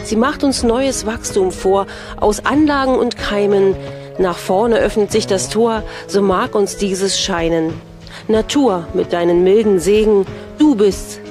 Sie macht uns neues Wachstum vor, aus Anlagen und Keimen. Nach vorne öffnet sich das Tor, so mag uns dieses scheinen. Natur mit deinen milden Segen, du bist